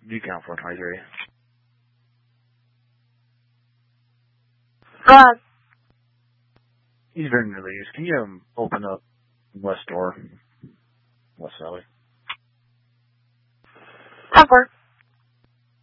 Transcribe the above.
You count 423. Go ahead. He's been released. Can you open up West door? West alley. Cover.